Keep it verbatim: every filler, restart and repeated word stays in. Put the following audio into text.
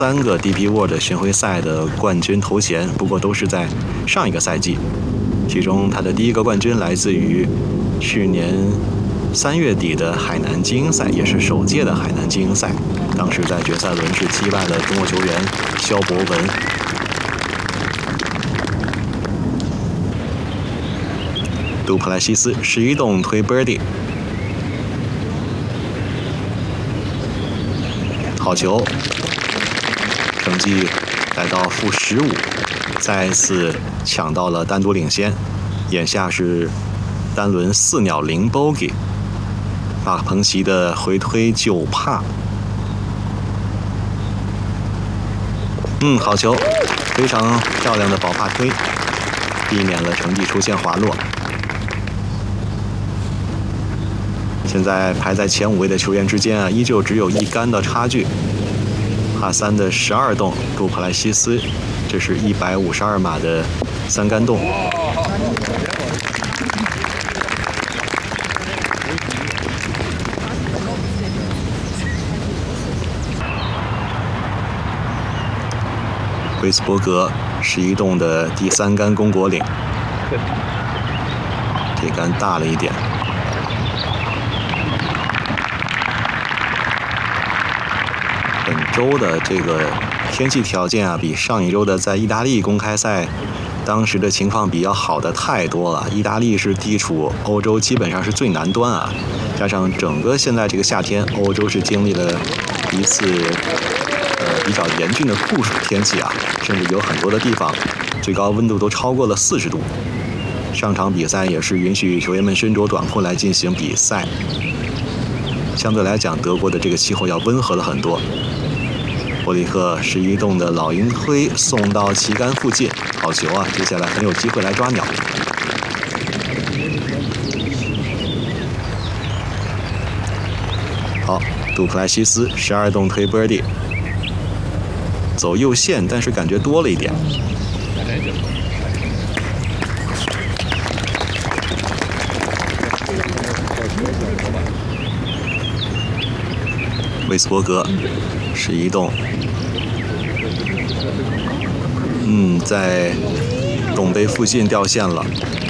三个 D P World 巡回赛的冠军头衔，不过都是在上一个赛季。其中他的第一个冠军来自于去年三月底的海南精英赛，也是首届的海南精英赛。当时在决赛轮是击败了中国球员肖博文。杜普莱西斯十一洞推 birdie， 好球，成绩来到负十五，再次抢到了单独领先。眼下是单轮四鸟零 bogey， 马克彭齐的回推九帕，嗯，好球，非常漂亮的保帕推，避免了成绩出现滑落。现在排在前五位的球员之间啊，依旧只有一杆的差距。帕三的十二洞，杜普莱西斯，这是一百五十二码的三杆洞。威斯伯格十一洞的第三杆攻果岭，这杆大了一点。本周的这个天气条件啊，比上一周的在意大利公开赛当时的情况比要好的太多了。意大利是地处欧洲基本上是最南端啊，加上整个现在这个夏天，欧洲是经历了一次呃比较严峻的酷暑天气啊，甚至有很多的地方最高温度都超过了四十度。上场比赛也是允许球员们身着短裤来进行比赛，相对来讲，德国的这个气候要温和了很多。伯里克十一洞的老鹰推送到旗杆附近，好球啊！接下来很有机会来抓鸟。好，杜普莱西斯十二洞推 birdie， 走右线，但是感觉多了一点。威斯伯格十一洞，嗯，在洞杯附近掉线了。